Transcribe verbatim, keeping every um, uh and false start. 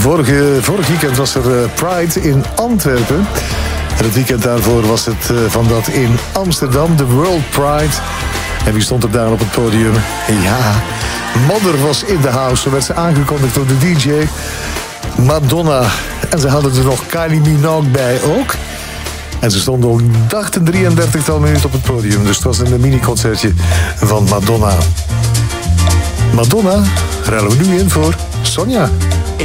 Vorige, vorig weekend was er uh, Pride in Antwerpen. En het weekend daarvoor was het uh, van dat in Amsterdam, de World Pride. En wie stond er daar op het podium? Ja, Mother was in de house. Zo werd ze aangekondigd door de D J. Madonna. En ze hadden er nog Kylie Minogue bij ook. En ze stonden al, dacht een drieëndertigtal minuten op het podium. Dus het was een mini-concertje van Madonna. Madonna ruilen we nu in voor Sonja.